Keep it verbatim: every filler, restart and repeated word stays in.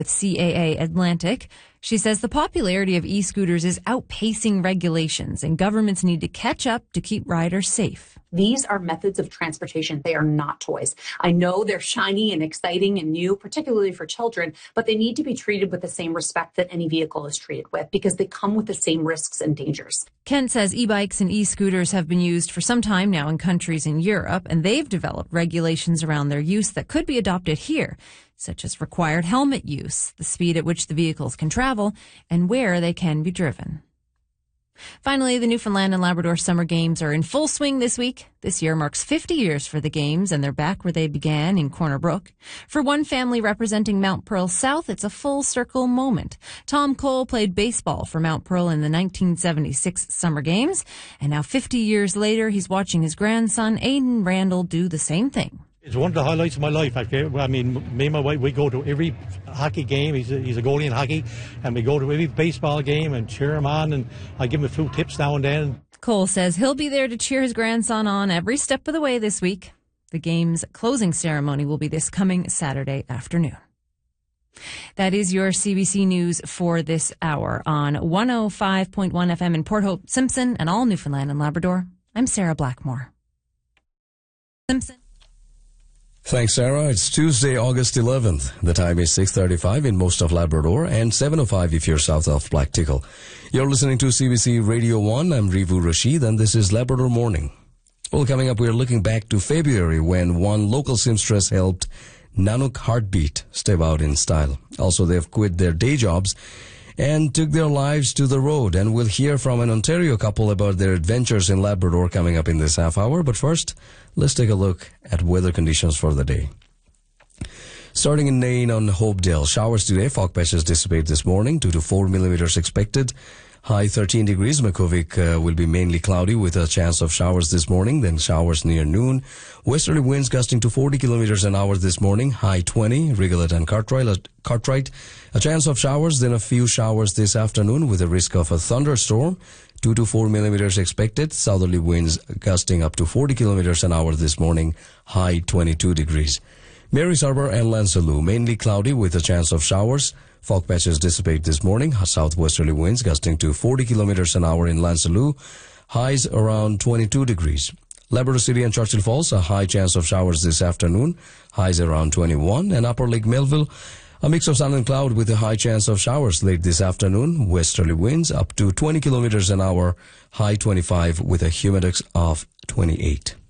with C A A Atlantic. She says the popularity of e-scooters is outpacing regulations and governments need to catch up to keep riders safe. These are methods of transportation. They are not toys. I know they're shiny and exciting and new, particularly for children, but they need to be treated with the same respect that any vehicle is treated with because they come with the same risks and dangers. Kent says e-bikes and e-scooters have been used for some time now in countries in Europe, and they've developed regulations around their use that could be adopted here, such as required helmet use, the speed at which the vehicles can travel, and where they can be driven. Finally, the Newfoundland and Labrador Summer Games are in full swing this week. This year marks fifty years for the Games, and they're back where they began in Corner Brook. For one family representing Mount Pearl South, it's a full circle moment. Tom Cole played baseball for Mount Pearl in the nineteen seventy-six Summer Games, and now fifty years later, he's watching his grandson, Aidan Randall, do the same thing. It's one of the highlights of my life. I mean, me and my wife, we go to every hockey game. He's a, he's a goalie in hockey. And we go to every baseball game and cheer him on. And I give him a few tips now and then. Cole says he'll be there to cheer his grandson on every step of the way this week. The game's closing ceremony will be this coming Saturday afternoon. That is your C B C News for this hour on one oh five point one F M in Port Hope, Simpson, and all Newfoundland and Labrador. I'm Sarah Blackmore. Simpson. Thanks, Sarah. It's Tuesday, August eleventh. The time is six thirty-five in most of Labrador and seven oh five if you're south of Black Tickle. You're listening to C B C Radio one. I'm Rivu Rashid, and this is Labrador Morning. Well, coming up, we're looking back to February when one local seamstress helped Nanook Heartbeat step out in style. Also, they've quit their day jobs and took their lives to the road. And we'll hear from an Ontario couple about their adventures in Labrador coming up in this half hour. But first, let's take a look at weather conditions for the day. Starting in Nain on Hopedale, showers today. Fog patches dissipate this morning. two to four millimeters expected. High thirteen degrees. Makuvik uh, will be mainly cloudy with a chance of showers this morning, then showers near noon. Westerly winds gusting to forty kilometers an hour this morning. High twenty. Rigolet and Cartwright, Cartwright. A chance of showers, then a few showers this afternoon with a risk of a thunderstorm. two to four millimeters expected. Southerly winds gusting up to forty kilometers an hour this morning. High twenty-two degrees. Mary's Harbour and Lansaloo, mainly cloudy with a chance of showers. Fog patches dissipate this morning. Southwesterly winds gusting to forty kilometers an hour in Lansaloo. Highs around twenty-two degrees. Labrador City and Churchill Falls, a high chance of showers this afternoon. Highs around twenty-one. And Upper Lake Melville, a mix of sun and cloud with a high chance of showers late this afternoon. Westerly winds up to twenty kilometers an hour. High twenty-five with a humidex of twenty-eight.